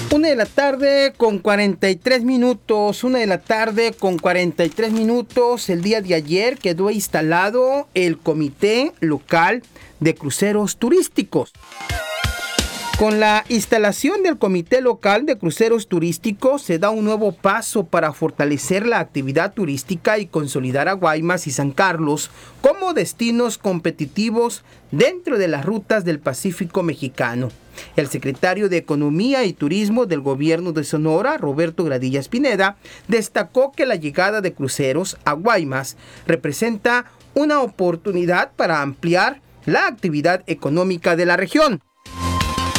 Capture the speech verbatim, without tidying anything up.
Una de la tarde con cuarenta y tres minutos, una de la tarde con cuarenta y tres minutos. El día de ayer quedó instalado el Comité Local de Cruceros Turísticos. Con la instalación del Comité Local de Cruceros Turísticos se da un nuevo paso para fortalecer la actividad turística y consolidar a Guaymas y San Carlos como destinos competitivos dentro de las rutas del Pacífico mexicano. El secretario de Economía y Turismo del Gobierno de Sonora, Roberto Gradillas Pineda, destacó que la llegada de cruceros a Guaymas representa una oportunidad para ampliar la actividad económica de la región.